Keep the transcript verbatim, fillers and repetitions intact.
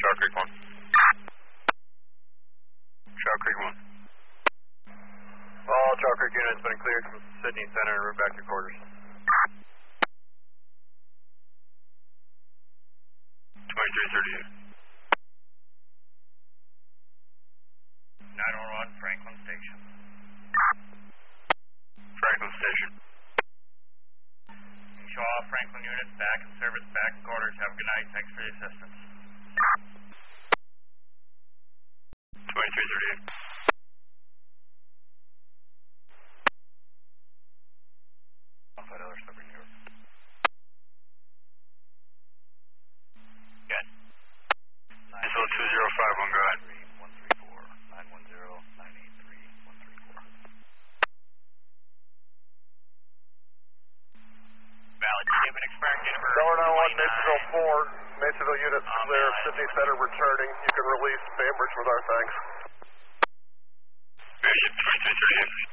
Shaw Creek one. Shaw Creek one. All Shaw Creek units been cleared from Sydney Center and route back to quarters. twenty-three thirty-eight. nine one one, Franklin Station. Franklin Station. Show all Franklin units back in service, back in quarters. Have a good night. Thanks for the assistance. twenty-three thirty-eight. Outside other stuff in here. Good. Info two zero five one, go ahead. one three four, nine one zero, nine eight three, one three four. Valid. Do you have an expiring date of birth? Dollar nine one, Masonville four. Masonville units Um, clear. uh, Sydney Center returning. You can release Bainbridge with our thanks. twenty-three thirty-eight.